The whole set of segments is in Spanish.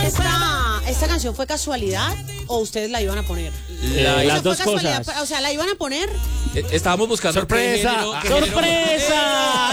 ¿Esta canción fue casualidad o ustedes la iban a poner? Las dos cosas. O sea, la iban a poner. Estábamos buscando. ¡Sorpresa! ¡Sorpresa!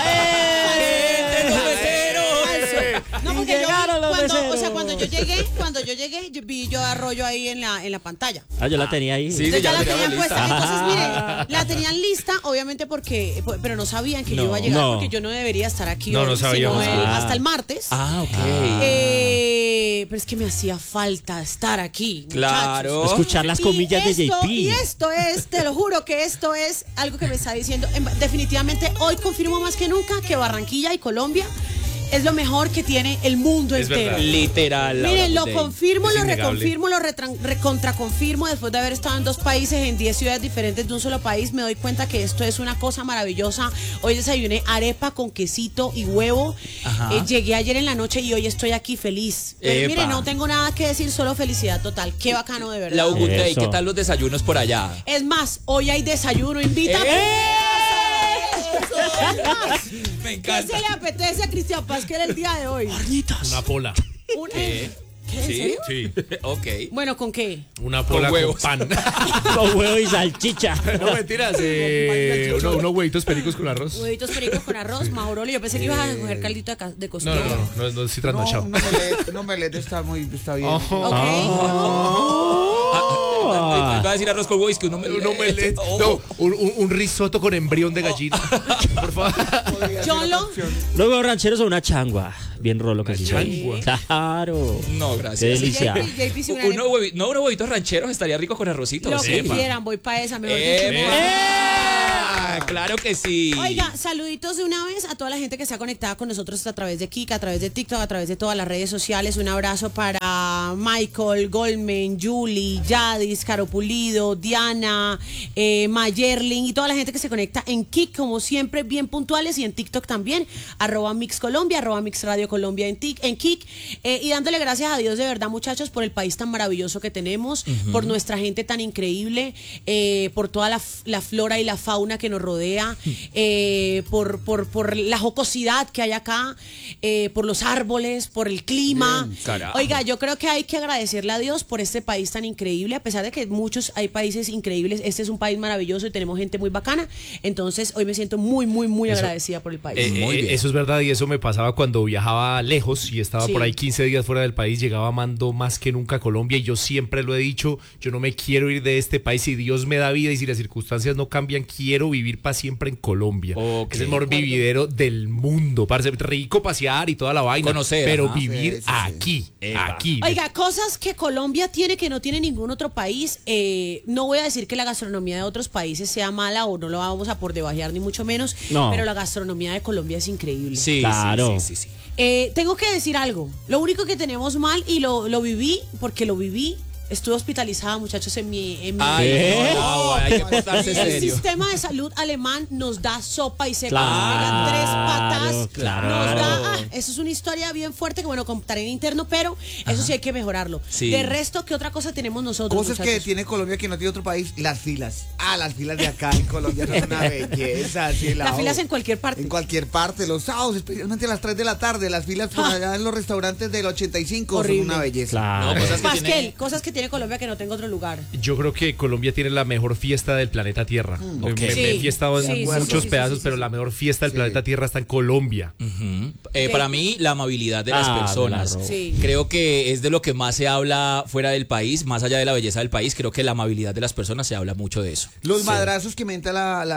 No, porque llegaron los meseros. o sea, cuando yo llegué, vi yo Arroyo ahí en la pantalla. Yo la tenía ahí. Sí, Entonces ya la teníamos tenían puesta. lista. Entonces, miren, la tenían lista, obviamente pero no sabían que yo iba a llegar, porque yo no debería estar aquí hoy, sino hasta el martes. Ok. Pero es que me hacía falta estar aquí, Claro. muchachos. Escuchar las comillas de JP. Y esto es, te lo juro que esto es algo que me está diciendo. Definitivamente hoy confirmo más que nunca que Barranquilla y Colombia es lo mejor que tiene el mundo Es entero. verdad. Literal. Miren, lo confirmo, Es lo innegable. reconfirmo, lo recontraconfirmo. Después de haber estado en 2 países, en 10 ciudades diferentes de un solo país, me doy cuenta que esto es una cosa maravillosa. Hoy desayuné arepa con quesito y huevo. Llegué ayer en la noche y hoy estoy aquí feliz. Epa. Miren, no tengo nada que decir, solo felicidad total. Qué bacano de verdad. La Ugutey, Eso. ¿qué tal los desayunos por allá? Es más, hoy hay desayuno, invítame. Me ¿Qué se le apetece a Cristian Pasquel el día de hoy? Una pola. ¿Qué? ¿En ¿Sí? serio? Sí. Ok. Bueno, ¿con qué? Una pola Con con, huevos. pan. Con huevo y salchicha. No mentiras. Unos huevitos pericos con arroz. Huevitos pericos con arroz, Mauro. Yo pensé que ibas a coger caldito de No, costilla. no estoy trasnochado. No me lees, está bien. Ok. Va a decir arroz con huevo y es que uno me No, un risotto con embrión de gallina. Por favor. Cholo. Los huevos rancheros son una changua. Bien rolo que sí. changua. Claro. No, Qué gracias. delicia. JP, si una arepa, Unos huevitos rancheros estaría rico con arrocito. lo que Epa. quieran, voy para esa, mejor ¡Epa! dicho. Claro que sí. Oiga, saluditos de una vez a toda la gente que está conectada con nosotros a través de Kik, a través de TikTok, a través de todas las redes sociales. Un abrazo para Michael, Goldman, Julie, Yadis, Caro Pulido, Diana, Mayerling y toda la gente que se conecta en Kik, como siempre, bien puntuales, y en TikTok también, @MixColombia, @MixRadioColombia en Kik, y dándole gracias a Dios de verdad, muchachos, por el país tan maravilloso que tenemos, por nuestra gente tan increíble, por toda la flora y la fauna que nos rodea, por la jocosidad que hay acá, por los árboles, por el clima. Carajo. Oiga, yo creo que hay que agradecerle a Dios por este país tan increíble, a pesar de que hay países increíbles, este es un país maravilloso y tenemos gente muy bacana. Entonces hoy me siento muy, muy, muy agradecida por el país. Muy bien. Eso es verdad, y eso me pasaba cuando viajaba lejos y estaba Sí. por ahí 15 días fuera del país. Llegaba amando más que nunca a Colombia, y yo siempre lo he dicho, yo no me quiero ir de este país. Si Dios me da vida y si las circunstancias no cambian, quiero vivir para siempre en Colombia. Ok. Es el mejor vividero del mundo. Parece rico pasear y toda la vaina, Conocer, pero ajá. vivir Sí, sí, sí. aquí, Epa. aquí. Oiga, cosas que Colombia tiene que no tiene ningún otro país. No voy a decir que la gastronomía de otros países sea mala o no lo vamos a por debajear ni mucho menos, No. pero la gastronomía de Colombia es increíble. Sí, Claro. sí. Tengo que decir algo. Lo único que tenemos mal, y lo viví, porque lo viví, estuve hospitalizada, muchachos, en mi Ay, ¿Qué? no, hay que portarse el serio. sistema de salud alemán nos da sopa y sepa, Claro, nos pegan 3 patas, claro. nos da, eso es una historia bien fuerte que bueno, contaré en interno, pero eso sí hay que mejorarlo. Sí. De resto, ¿qué otra cosa tenemos nosotros, Cosas que muchachos? tiene Colombia que no tiene otro país, las filas. Las filas de acá en Colombia son una belleza. Sí, Las filas en cualquier parte. En cualquier parte, los sábados, especialmente a las 3 de la tarde, las filas por allá en los restaurantes del 85 Horrible. son una belleza. Claro. No, cosas que Pasquel, tiene- cosas que tiene Colombia que no tengo otro lugar. Yo creo que Colombia tiene la mejor fiesta del planeta Tierra. Ok. Me Sí, he fiestado en sí, muchos sí, pedazos, sí, pero sí. la mejor fiesta del Sí. planeta Tierra está en Colombia. Para mí, la amabilidad de las personas. del arroz. Sí. Creo que es de lo que más se habla fuera del país, más allá de la belleza del país. Creo que la amabilidad de las personas se habla mucho de eso. Los madrazos que menta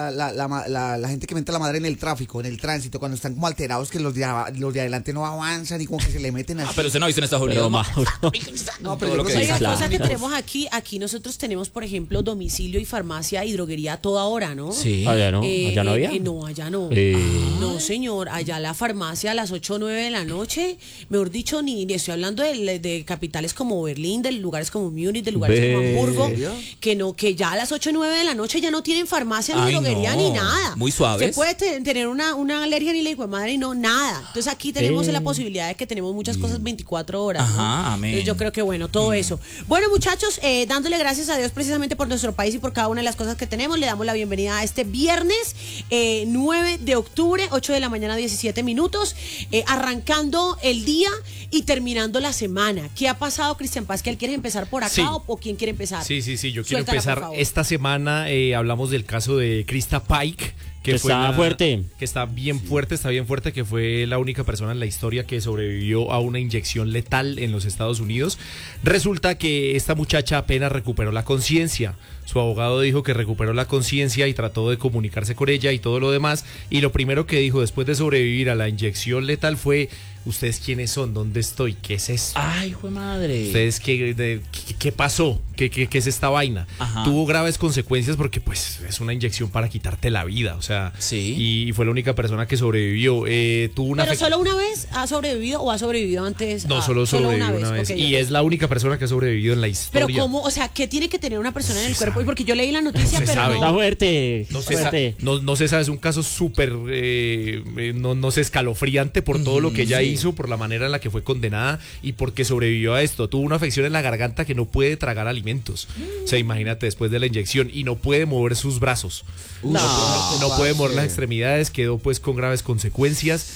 la gente que menta la madre en el tráfico, en el tránsito, cuando están como alterados, que los de adelante no avanzan y como que se le meten así. Pero usted no ha visto en Estados Pero Unidos. Mauro. No, Todo lo que yo dice. Oiga, claro. cosa que tenemos aquí nosotros tenemos, por ejemplo, domicilio y farmacia y droguería a toda hora, ¿no? Sí. Allá no, allá no había. No, allá no. Eh. No, señor, allá la farmacia a las 8 o 9 de la noche, mejor dicho, ni estoy hablando de capitales como Berlín, de lugares como Múnich, de lugares como Ve. Hamburgo, ¿En serio? que ya a las 8 o 9 de la noche ya no tienen farmacia ni Ay, droguería no. ni nada. Muy suaves. Se puede tener una alergia ni la hijo de madre y no, nada. Entonces aquí tenemos la posibilidad de que tenemos muchas cosas 24 horas. ¿no? Ajá, amén. Entonces yo creo que bueno, todo eso. Bueno, Bueno, muchachos, dándole gracias a Dios precisamente por nuestro país y por cada una de las cosas que tenemos, le damos la bienvenida a este viernes 9 de octubre, 8 de la mañana, 17 minutos, arrancando el día y terminando la semana. ¿Qué ha pasado, Cristian Paz? ¿Que quieres empezar por acá Sí. o quién quiere empezar? Sí, yo quiero Suéltala, por empezar. favor. Esta semana hablamos del caso de Krista Pike. Que fue está fuerte. Que está bien fuerte, que fue la única persona en la historia que sobrevivió a una inyección letal en los Estados Unidos. Resulta que esta muchacha apenas recuperó la conciencia. Su abogado dijo que recuperó la conciencia y trató de comunicarse con ella y todo lo demás. Y lo primero que dijo después de sobrevivir a la inyección letal fue: ¿ustedes quiénes son? ¿Dónde estoy? ¿Qué es esto? Ay, jue madre. ¿Ustedes qué pasó? ¿Qué es esta vaina? Ajá. Tuvo graves consecuencias porque pues es una inyección para quitarte la vida, o sea, Sí. y fue la única persona que sobrevivió. Tuvo una ¿Pero solo una vez ha sobrevivido o ha sobrevivido antes? No, solo sobrevivió una vez. Ok, Y ok. es la única persona que ha sobrevivido en la historia. Pero ¿cómo? O sea, ¿qué tiene que tener una persona en el cuerpo? Porque yo leí la noticia, se pero sabe. Está no. fuerte. No fuerte. se sabe, es un caso súper, no sé, escalofriante por todo lo que ella hizo, por la manera en la que fue condenada y porque sobrevivió a esto. Tuvo una afección en la garganta que no puede tragar alimentos. O sea, imagínate, después de la inyección, y no puede mover sus brazos. No puede mover las extremidades, quedó pues con graves consecuencias.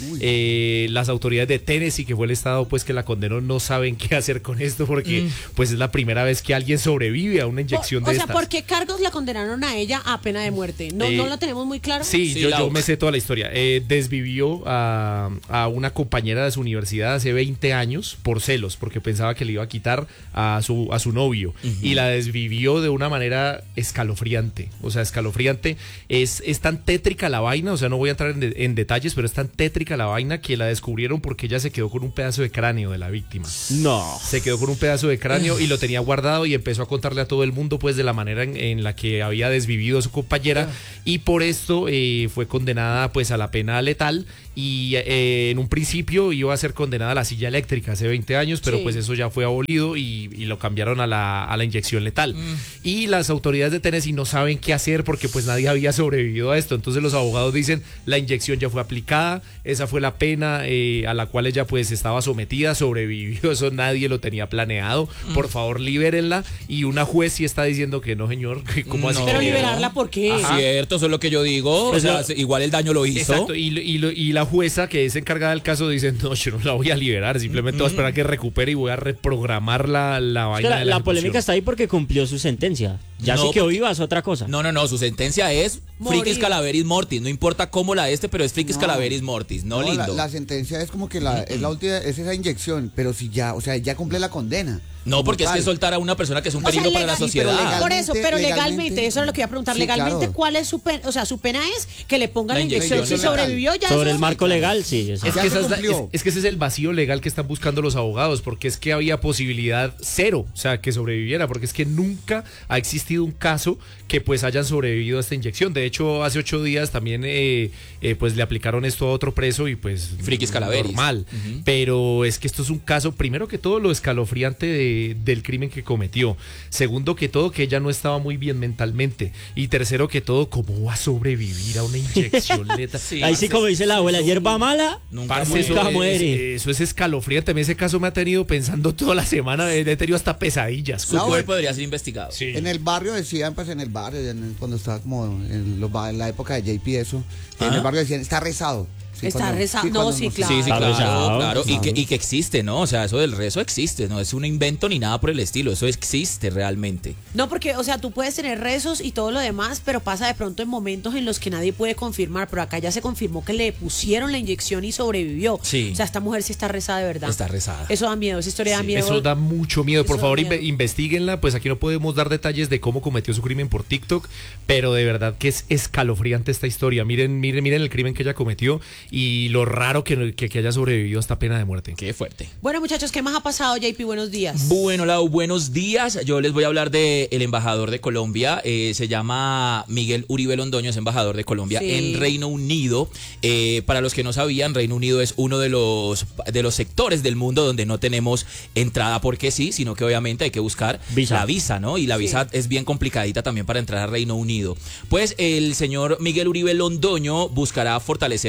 Las autoridades de Tennessee, que fue el estado pues que la condenó, no saben qué hacer con esto porque pues es la primera vez que alguien sobrevive a una inyección de O sea, estas. ¿por qué cargos la condenaron a ella a pena de muerte? ¿No lo tenemos muy claro? Sí, Sí, yo me sé toda la historia. Desvivió a una compañera de su universidad hace 20 años por celos, porque pensaba que le iba a quitar a su novio. Y la desvivió de una manera escalofriante. O sea, escalofriante. Es tan tétrica la vaina, o sea, no voy a entrar en detalles, pero es tan tétrica la vaina que la descubrieron porque ella se quedó con un pedazo de cráneo de la víctima. No. Se quedó con un pedazo de cráneo y lo tenía guardado y empezó a contarle a todo el mundo pues de la manera en la que había desvivido a su compañera y por esto fue condenada pues a la pena letal y en un principio iba a ser condenada a la silla eléctrica hace 20 años, pero Sí. pues eso ya fue abolido y lo cambiaron a la inyección letal. Y las autoridades de Tennessee no saben qué hacer porque pues nadie había sobrevivido a esto. Entonces los abogados dicen, la inyección ya fue aplicada, esa fue la pena a la cual ella pues estaba sometida, sobrevivió, eso nadie lo tenía planeado, por favor libérenla. Y una juez sí está diciendo que no, señor, ¿cómo así? Pero que no? liberarla, ¿por qué? Cierto, eso es lo que yo digo. Pues o sea, igual el daño lo hizo. Exacto, y la jueza que es encargada del caso dice, no, yo no la voy a liberar, simplemente voy a esperar a que recupere y voy a reprogramar la Es que vaina de la ejecución. polémica está ahí porque cumplió su sentencia. Ya No, sí que porque- viva es otra cosa. No, su sentencia es Morir. Frikis Calaveris Mortis. No importa cómo la pero es Frikis No. Calaveris Mortis. No, la, lindo. la sentencia es como que es la última, es esa inyección, pero si ya, o sea, ya cumple la condena. No, porque es Como que tal. soltar a una persona que es un O sea, peligro para la legal- sí, pero sociedad. legal. Por eso, pero legalmente, legalmente, eso es lo que iba a preguntar. sí, Legalmente, claro. ¿cuál es su pena? O sea, su pena es que le pongan La la inyección. inyección Si letal. sobrevivió, ya Sobre eso- el marco legal, sí. Es Ya que, se esa cumplió. es que ese es el vacío legal que están buscando los abogados, porque es que había posibilidad cero, o sea, que sobreviviera, porque es que nunca ha existido un caso que pues hayan sobrevivido a esta inyección. De hecho, hace 8 días también pues le aplicaron esto a otro preso y pues Frikis Calaveris. normal. Pero es que esto es un caso, primero que todo, lo escalofriante del crimen que cometió. Segundo que todo, que ella no estaba muy bien mentalmente. Y tercero que todo, ¿cómo va a sobrevivir a una inyección letal? Sí, Ahí sí, como dice la abuela, hierba mala. Nunca Parce, muere. nunca muere. Eso es escalofriante. A mí ese caso me ha tenido pensando toda la semana. He tenido hasta pesadillas. Su cuerpo podría ser investigado. Sí. En el barrio decían, pues en el barrio, cuando estaba como en la época de JP eso, en el barrio decían, está rezado. Sí, Está cuando- rezado. sí, No, cuando sí, nos- claro. Sí, Está claro, rezado. claro. Y que existe, ¿no? O sea, eso del rezo existe, no es un invento ni nada por el estilo, eso existe realmente. No, porque, o sea, tú puedes tener rezos y todo lo demás, pero pasa de pronto en momentos en los que nadie puede confirmar. Pero acá ya se confirmó que le pusieron la inyección y sobrevivió. Sí. O sea, esta mujer sí está rezada de verdad. Está rezada. Eso da miedo, esa historia da miedo. Eso da mucho miedo. Por Eso da favor, miedo. investíguenla. Pues aquí no podemos dar detalles de cómo cometió su crimen por TikTok, pero de verdad que es escalofriante esta historia. Miren el crimen que ella cometió y lo raro que haya sobrevivido a esta pena de muerte. Qué fuerte. Bueno, muchachos, ¿qué más ha pasado, JP? Buenos días. Bueno, Lau, buenos días. Yo les voy a hablar del embajador de Colombia. Se llama Miguel Uribe Londoño, es embajador de Colombia Sí. en Reino Unido. Para los que no sabían, Reino Unido es uno de los sectores del mundo donde no tenemos entrada porque sí, sino que obviamente hay que buscar Visa. la visa, ¿no? Y la visa es bien complicadita también para entrar a Reino Unido. Pues el señor Miguel Uribe Londoño buscará fortalecer obviamente las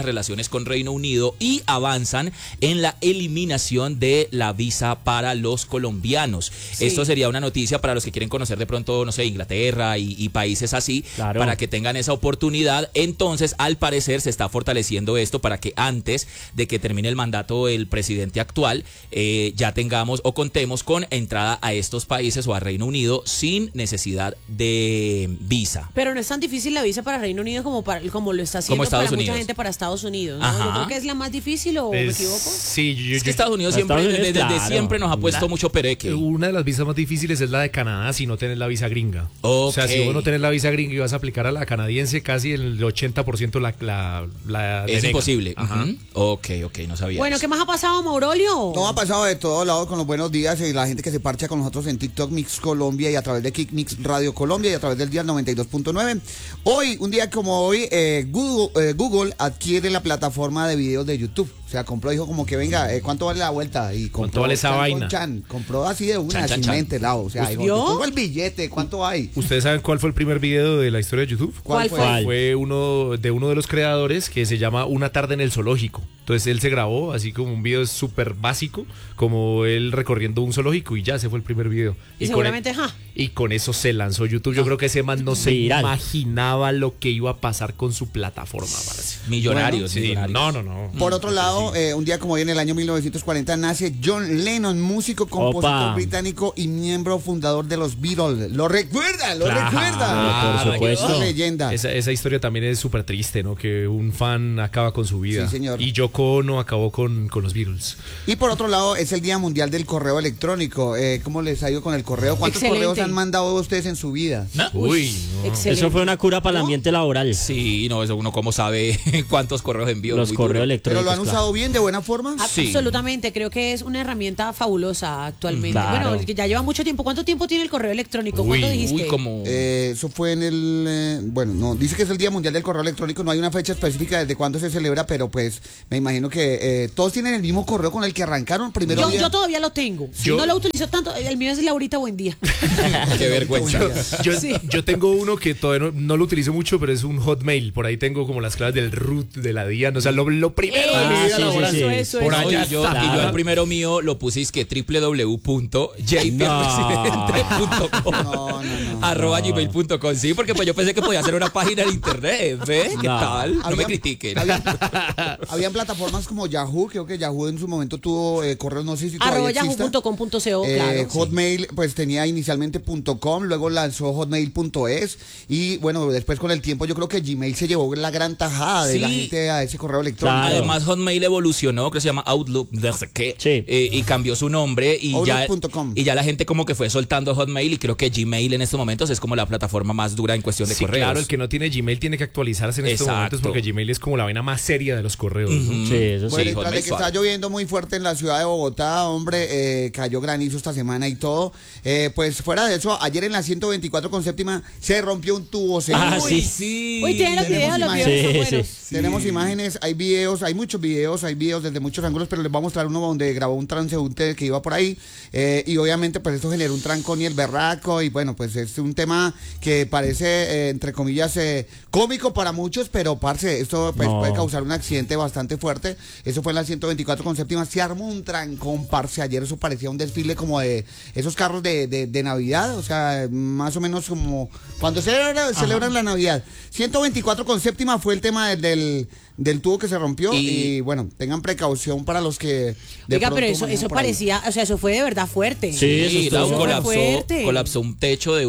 las relaciones con Reino Unido y avanzan en la eliminación de la visa para los colombianos. Sí. Esto sería una noticia para los que quieren conocer de pronto, no sé, Inglaterra y países así, Claro. para que tengan esa oportunidad. Entonces, al parecer, se está fortaleciendo esto para que antes de que termine el mandato del presidente actual, ya tengamos o contemos con entrada a estos países o a Reino Unido sin necesidad de visa. Pero no es tan difícil la visa para Reino Unido como lo está haciendo Como Estados para Unidos. mucha gente para Estados Unidos, ¿no? Ajá. Yo creo que es la más difícil, ¿o me equivoco? Sí, Es que Estados Unidos siempre, Estados Unidos, desde claro. siempre nos ha puesto mucho pereque. Una de las visas más difíciles es la de Canadá si no tenés la visa gringa. Ok. O sea, si vos no tenés la visa gringa y vas a aplicar a la canadiense, casi el 80% la Es denega. imposible. Ajá. Ujú. Ok, no sabía. Bueno, eso. ¿qué más ha pasado, Maurolio? Todo ha pasado de todos lados con los buenos días y la gente que se parcha con nosotros en TikTok Mix Colombia y a través de Kick Mix Radio Colombia y a través del día 92.9. Hoy, un día como hoy, Google adquiere la plataforma de videos de YouTube. O sea, compró, dijo como que venga, ¿cuánto vale la vuelta? Y compró, ¿Cuánto vale esa chan vaina? con chan. Compró así de una, Chan, chan, sin chan. mente, lado. O sea, dijo, ¿Vio? yo pongo el billete, ¿cuánto hay? ¿Ustedes saben cuál fue el primer video de la historia de YouTube? ¿Cuál fue? ¿Cuál? Fue uno de los creadores que se llama Una tarde en el zoológico. Entonces él se grabó así como un video súper básico, como él recorriendo un zoológico y ya ese fue el primer video. Y con seguramente, y con eso se lanzó YouTube. Yo creo que ese man no se Viral. imaginaba lo que iba a pasar con su plataforma, parece. Millonarios, Sí, millonarios. no. Por otro lado, un día como hoy en el año 1940 nace John Lennon, músico, compositor Opa. británico y miembro fundador de los Beatles. ¿Lo recuerda? ¿Lo Claro, recuerda? por supuesto. Una leyenda. Esa historia también es súper triste, ¿no? Que un fan acaba con su vida. Sí, señor. Y Yoko Ono acabó con los Beatles. Y por otro lado, es el Día Mundial del Correo Electrónico. ¿Cómo les ha ido con el correo? ¿Cuántos Excelente. correos han mandado ustedes en su vida? ¿No? Uy, no. Excelente. Eso fue una cura para el ambiente laboral. Sí, no, eso uno cómo sabe cuántos correos envió. Los muy correos duro. electrónicos. ¿Pero lo han claro. usado bien, de buena forma? Sí. Absolutamente, creo que es una herramienta fabulosa actualmente. Claro. Bueno, que ya lleva mucho tiempo. ¿Cuánto tiempo tiene el correo electrónico? Uy, ¿Cuánto dijiste? Uy, como... Eso fue en el... bueno, no, dice que es el Día Mundial del Correo Electrónico. No hay una fecha específica desde cuándo se celebra, pero pues me imagino que todos tienen el mismo correo con el que arrancaron. Primero Yo todavía lo tengo. Yo- No lo utilizo tanto. El mío es Laurita Buen Día. Qué vergüenza. Yo tengo uno que todavía no lo utilizo mucho, pero es un Hotmail. Por ahí tengo como las claves del root de la DIAN. O sea, lo primero de mi Ah, vida sí, laboral. sí, sí. Eso, Por eso. No, allá y yo, está. y yo el primero mío lo puse es que www.jpresidente.com No. arroba gmail.com. Sí, porque pues yo pensé que podía hacer una página en internet. ¿Ves? ¿Qué No. tal? No me Habían- critiquen. Habían plataformas como Yahoo, creo que Yahoo en su momento tuvo correos, no sé si todavía Arroba exista. yahoo.com.co, claro. Hotmail pues tenía inicialmente .com, luego lanzó hotmail.es y bueno, después con el tiempo yo creo que Gmail se llevó la gran tajada de la Sí. gente a ese correo electrónico. Claro. Además, Hotmail evolucionó, creo que se llama Outlook, no sé qué, Sí. y cambió su nombre y Outlook.com. ya la gente como que fue soltando Hotmail y creo que Gmail en estos momentos es como la plataforma más dura en cuestión de Sí, correos. claro, el que no tiene Gmail tiene que actualizarse en estos Exacto. momentos porque Gmail es como la vaina más seria de los correos. ¿no? Sí, eso sí. Bueno, y tras Hotmail de que suave. está lloviendo muy fuerte en la ciudad de Bogotá, hombre, cayó granizo esta semana y todo. Pues fuera de eso, ayer en la 124 con séptima se rompió un tubo. Ah, señor. sí. sí. Uy, tienen los Tenemos videos, los imágenes. videos son Sí, buenos. sí. Tenemos imágenes, hay videos, hay muchos videos, hay videos desde muchos ángulos, pero les voy a mostrar uno donde grabó un transeúnte que iba por ahí y obviamente pues esto generó un trancón y el berraco y bueno, pues es un tema que parece entre comillas cómico para muchos, pero parce, esto pues, No. puede causar un accidente bastante fuerte. Eso fue en la 124 con séptima, se armó un trancón, parce, ayer eso parecía un desfile como de esos carros de Navidad, o sea, más o menos como cuando celebran la Navidad. 124 con séptima fue el tema del tubo que se rompió y bueno, tengan precaución para los que de Oiga, pronto pero eso manejan por ahí. parecía, o sea, eso fue de verdad fuerte. Sí, eso Sí, estuvo- Lau, fuerte. colapsó un techo de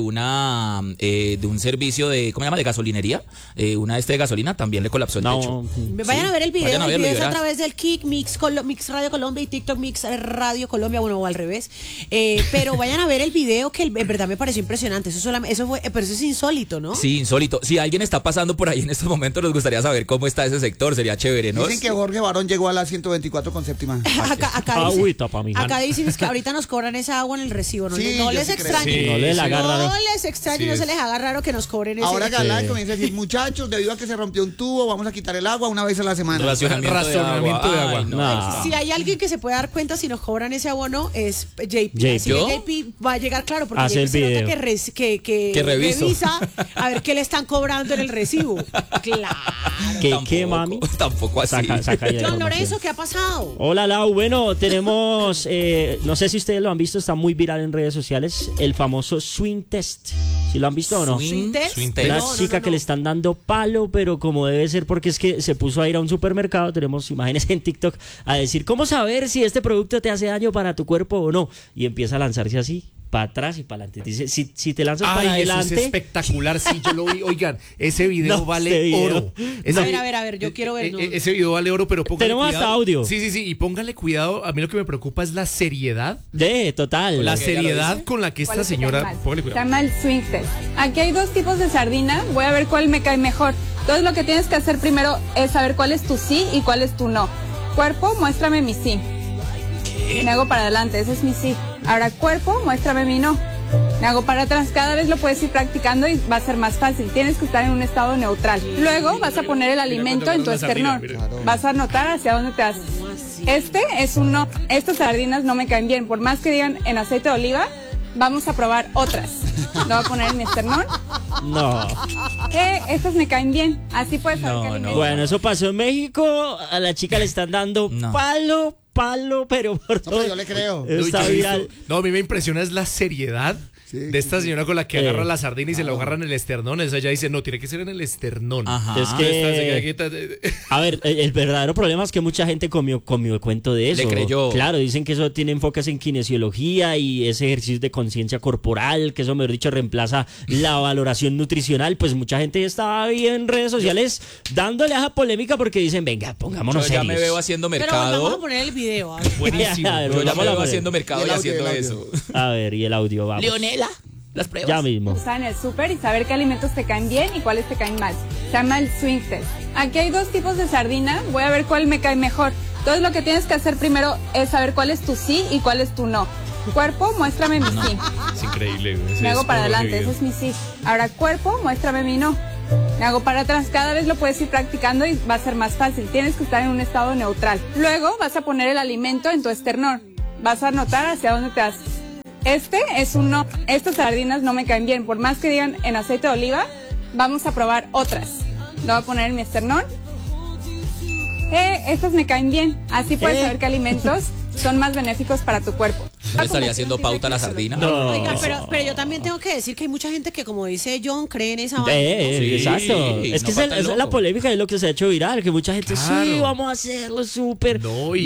un servicio de, ¿cómo se llama? De gasolinería. Una de gasolina también le colapsó el techo. No, Vayan a ver el video, Vayan a el verlo video y es a verás. través del Kick Mix Radio Colombia y TikTok Mix Radio Colombia, bueno, o al revés. Pero vayan a ver el video que en verdad me pareció impresionante. Eso fue, pero eso es insólito, ¿no? Sí, insólito. Si alguien está pasando por ahí en estos momentos, nos gustaría saber cómo está ese sector. Sería chévere, ¿no? Dicen que Jorge Barón llegó a la 124 con séptima. Acá Agüita pa' mi acá man. dicen es que ahorita nos cobran esa agua en el recibo, ¿no? Sí, No yo les sí creo. extrañe. Sí, no le la sí. agarra. No les extrañe, Sí, no es. se les haga raro que nos cobren ese. Ahora Galán Sí. comienza a decir, muchachos, debido a que se rompió un tubo, vamos a quitar el agua una vez a la semana. Racionamiento de agua. Ay, no. No. Si hay alguien que se puede dar cuenta si nos cobran ese abono es JP. JP. Así que ¿Yo? JP va a llegar claro porque Hace JP el se nota video. que Que reviso. revisa a ver qué le están cobrando en el recibo. Claro. que Tampoco. quema mami. Tampoco así. Saca ahí la John información. Lorenzo, ¿qué ha pasado? Hola Lau, bueno, tenemos, no sé si ustedes lo han visto, está muy viral en redes sociales, el famoso swing test. ¿Sí lo han visto o no? ¿Swing test? Swing Una test. No, chica no. que le están dando palo, pero como debe ser porque es que se puso a ir a un supermercado, tenemos imágenes en TikTok, a decir, ¿cómo saber si este producto te hace daño para tu cuerpo o no? Y empieza a lanzarse así, para atrás y para adelante. Dice, si te lanzas para Ay, eso es adelante... espectacular, sí, yo lo vi. Oigan, ese video No, vale ese video. oro. Ese A ver, a ver, yo quiero ver, ¿no? Ese video vale oro, pero póngale Tenemos cuidado. hasta audio. Sí, y póngale cuidado. A mí lo que me preocupa es la seriedad. Total. La Ok, ya lo seriedad dice. con la que ¿Cuál esta es el que cae señora... mal? Póngale Se cuidado. llama el swing test. Aquí hay dos tipos de sardina. Voy a ver cuál me cae mejor. Entonces lo que tienes que hacer primero es saber cuál es tu sí y cuál es tu no. Cuerpo, muéstrame mi sí. Me hago para adelante, ese es mi sí. Ahora cuerpo, muéstrame mi no. Me hago para atrás. Cada vez lo puedes ir practicando y va a ser más fácil. Tienes que estar en un estado neutral. Luego vas a poner el alimento en tu la sardina, esternón. mira. Vas a notar hacia dónde te haces. Este es un no. Estas sardinas no me caen bien. Por más que digan en aceite de oliva, vamos a probar otras. Lo voy a poner en mi esternón. No. Estas me caen bien. Así puedes saber No, qué no. alimento. Bueno, eso pasó en México. A la chica le están dando No. palo, pero por No, todo. pero yo le creo. Está Yo he visto- viral. No, a mí me impresiona es la seriedad de esta señora con la que agarra la sardina y se la agarra en el esternón. Esa ya dice, no, tiene que ser en el esternón. Ajá. Es que- Esta señora A ver, el verdadero problema es que mucha gente comió el cuento de eso. Le creyó. Claro, dicen que eso tiene enfoques en kinesiología y ese ejercicio de conciencia corporal, que eso, mejor dicho, reemplaza la valoración nutricional. Pues mucha gente estaba ahí en redes sociales dándole a esa polémica porque dicen, venga, pongámonos Yo ya serios. me veo haciendo Pero vamos a mercado. poner el video. A ver. buenísimo. A ver, Yo ya vamos me a veo poner. haciendo mercado El y audio, haciendo el eso. audio. A ver, y el audio, vamos. Leonela, las pruebas. Ya mismo. Estar en el súper y saber qué alimentos te caen bien y cuáles te caen mal. Se llama el swing test. Aquí hay dos tipos de sardina. Voy a ver cuál me cae mejor. Entonces lo que tienes que hacer primero es saber cuál es tu sí y cuál es tu no. Cuerpo, muéstrame mi sí. Es increíble. Ese Me es hago para oro ese adelante, video. ese es mi sí. Ahora cuerpo, muéstrame mi no. Me hago para atrás. Cada vez lo puedes ir practicando y va a ser más fácil. Tienes que estar en un estado neutral. Luego vas a poner el alimento en tu esternón. Vas a notar hacia dónde te haces. Este es un no. Estas sardinas no me caen bien. Por más que digan en aceite de oliva, vamos a probar otras. Lo voy a poner en mi esternón. Estas me caen bien. Así puedes saber qué alimentos son más benéficos para tu cuerpo. ¿Le estaría haciendo pauta a la sardina? No. Oiga, pero yo también tengo que decir que hay mucha gente que, como dice John, cree en esa vaina. Sí, Exacto. Es no que falta esa es la loco. polémica, es lo que se ha hecho viral, que mucha gente, sí, Claro. vamos a hacerlo súper. No, y